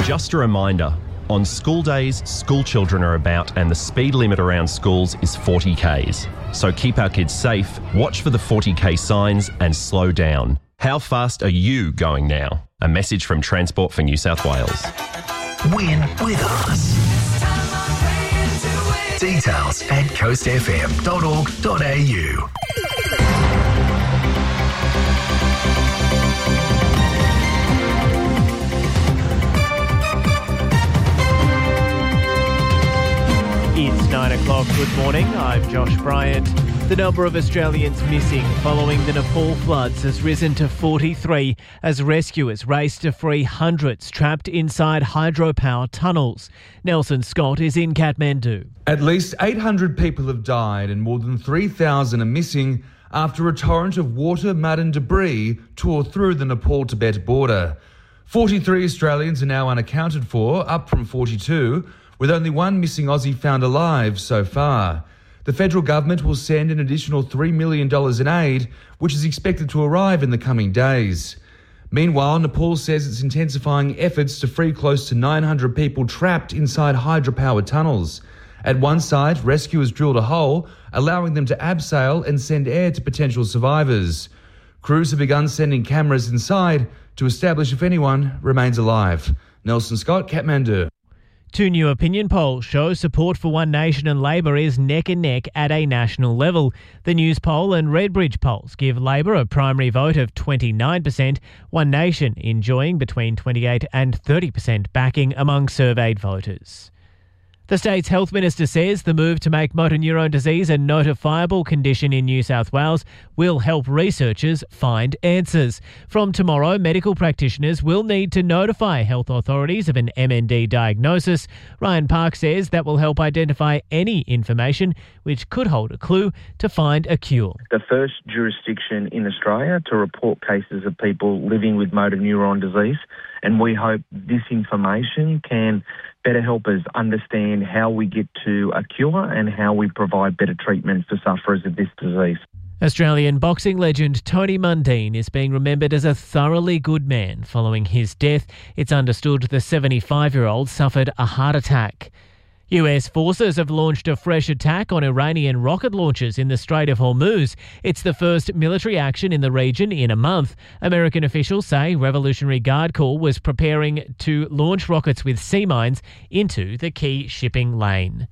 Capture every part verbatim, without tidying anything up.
Just a reminder, on school days, school children are about and the speed limit around schools is forty kays. So keep our kids safe, watch for the forty k signs and slow down. How fast are you going now? A message from Transport for New South Wales. Win with us. Details at coast f m dot org dot a u. It's nine o'clock. Good morning. I'm Josh Bryant. The number of Australians missing following the Nepal floods has risen to forty-three as rescuers race to free hundreds trapped inside hydropower tunnels. Nelson Scott is in Kathmandu. At least eight hundred people have died and more than three thousand are missing after a torrent of water, mud and debris tore through the Nepal-Tibet border. forty-three Australians are now unaccounted for, up from forty-two, with only one missing Aussie found alive so far. The federal government will send an additional three million dollars in aid, which is expected to arrive in the coming days. Meanwhile, Nepal says it's intensifying efforts to free close to nine hundred people trapped inside hydropower tunnels. At one site, rescuers drilled a hole, allowing them to abseil and send air to potential survivors. Crews have begun sending cameras inside to establish if anyone remains alive. Nelson Scott, Kathmandu. Two new opinion polls show support for One Nation and Labor is neck and neck at a national level. The News poll and Redbridge polls give Labor a primary vote of twenty-nine percent, One Nation enjoying between twenty-eight and thirty percent backing among surveyed voters. The state's health minister says the move to make motor neurone disease a notifiable condition in New South Wales will help researchers find answers. From tomorrow, medical practitioners will need to notify health authorities of an M N D diagnosis. Ryan Park says that will help identify any information which could hold a clue to find a cure. The first jurisdiction in Australia to report cases of people living with motor neuron disease, and we hope this information can better help us understand how we get to a cure and how we provide better treatment for sufferers of this disease. Australian boxing legend Tony Mundine is being remembered as a thoroughly good man following his death. It's understood the seventy-five-year-old suffered a heart attack. U S forces have launched a fresh attack on Iranian rocket launchers in the Strait of Hormuz. It's the first military action in the region in a month. American officials say Revolutionary Guard Corps was preparing to launch rockets with sea mines into the key shipping lane.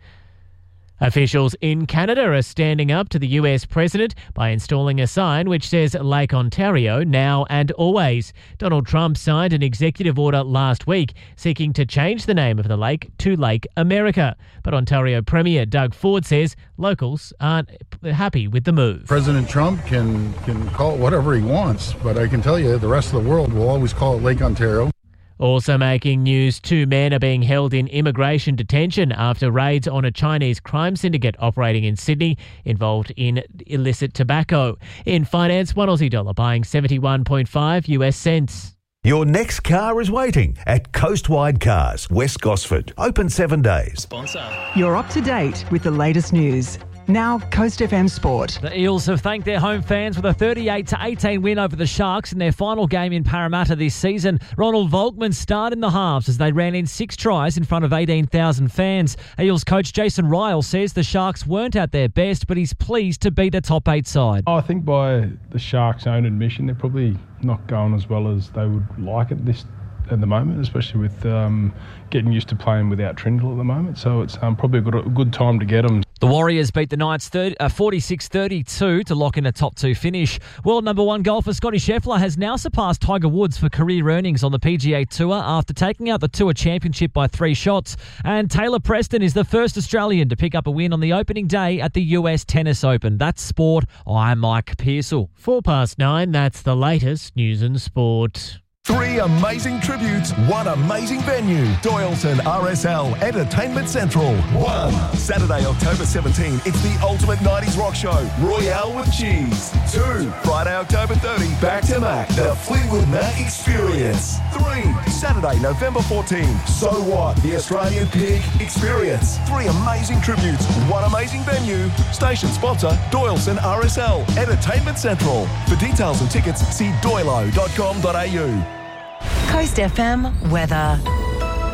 Officials in Canada are standing up to the U S president by installing a sign which says Lake Ontario now and always. Donald Trump signed an executive order last week seeking to change the name of the lake to Lake America. But Ontario Premier Doug Ford says locals aren't happy with the move. President Trump can, can call it whatever he wants, but I can tell you the rest of the world will always call it Lake Ontario. Also making news, two men are being held in immigration detention after raids on a Chinese crime syndicate operating in Sydney involved in illicit tobacco. In finance, one Aussie dollar buying seventy-one point five U S cents. Your next car is waiting at Coastwide Cars, West Gosford. Open seven days. Sponsor. You're up to date with the latest news. Now, Coast F M Sport. The Eels have thanked their home fans with a thirty-eight to eighteen win over the Sharks in their final game in Parramatta this season. Ronald Volkman starred in the halves as they ran in six tries in front of eighteen thousand fans. Eels coach Jason Ryle says the Sharks weren't at their best, but he's pleased to be the top eight side. I think by the Sharks' own admission, they're probably not going as well as they would like at this at the moment, especially with um, getting used to playing without Trindle at the moment. So it's um, probably a good, a good time to get them. The Warriors beat the Knights forty-six thirty-two to lock in a top two finish. World number one golfer Scotty Scheffler has now surpassed Tiger Woods for career earnings on the P G A Tour after taking out the Tour Championship by three shots. And Taylor Preston is the first Australian to pick up a win on the opening day at the U S Tennis Open. That's sport. I'm Mike Pearsall. Four past nine, that's the latest news and sport. Three amazing tributes, one amazing venue. Doyleton R S L Entertainment Central. One, Saturday, October seventeenth, it's the ultimate nineties rock show, Royale with Cheese. Two, Friday, October thirtieth, Back to Mac, the Fleetwood Mac Experience. Three, Saturday, November fourteenth, So What, the Australian Pig Experience. Three amazing tributes, one amazing venue. Station sponsor, Doyleton R S L Entertainment Central. For details and tickets, see doylo dot com dot a u. Coast F M weather.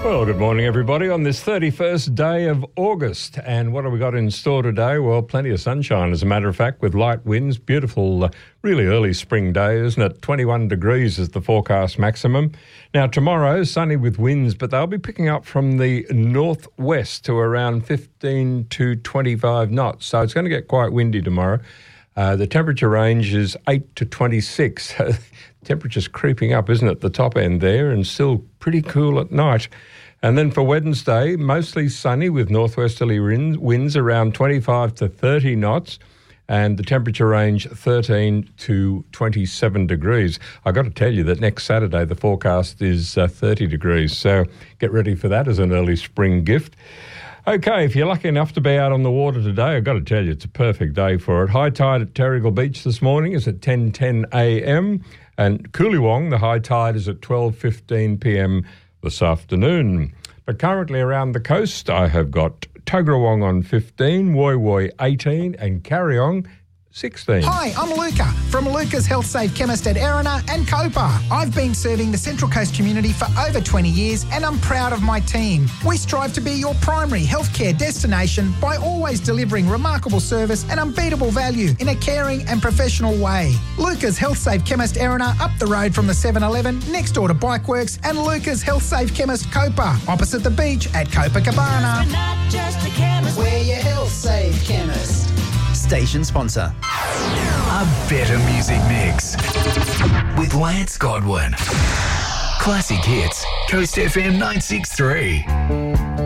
Well, good morning, everybody, on this thirty-first day of August. And what have we got in store today? Well, plenty of sunshine, as a matter of fact, with light winds. Beautiful, uh, really early spring day, isn't it? twenty-one degrees is the forecast maximum. Now, tomorrow, sunny with winds, but they'll be picking up from the northwest to around fifteen to twenty-five knots. So it's going to get quite windy tomorrow. Uh, the temperature range is eight to twenty-six. Temperature's creeping up, isn't it, the top end there, and still pretty cool at night. And then for Wednesday, mostly sunny with northwesterly winds around twenty-five to thirty knots, and the temperature range thirteen to twenty-seven degrees. I've got to tell you that next Saturday the forecast is uh, thirty degrees, so get ready for that as an early spring gift. Okay, if you're lucky enough to be out on the water today, I've got to tell you it's a perfect day for it. High tide at Terrigal Beach this morning is at ten ten a.m. and Coolywong, the high tide is at twelve fifteen p.m. this afternoon. But currently around the coast, I have got Tuggerawong on fifteen, Woy Woy eighteen and Carryong sixteen. Hi, I'm Luca from Luca's Health Safe Chemist at Erina and Copa. I've been serving the Central Coast community for over twenty years and I'm proud of my team. We strive to be your primary healthcare destination by always delivering remarkable service and unbeatable value in a caring and professional way. Luca's Health Safe Chemist Erina up the road from the seven eleven next door to Bikeworks, and Luca's Health Safe Chemist Copa opposite the beach at Copacabana. We're not just a chemist, we're your Health Safe Chemist. Station sponsor. A better music mix with Lance Godwin. Classic hits. Coast F M nine six three.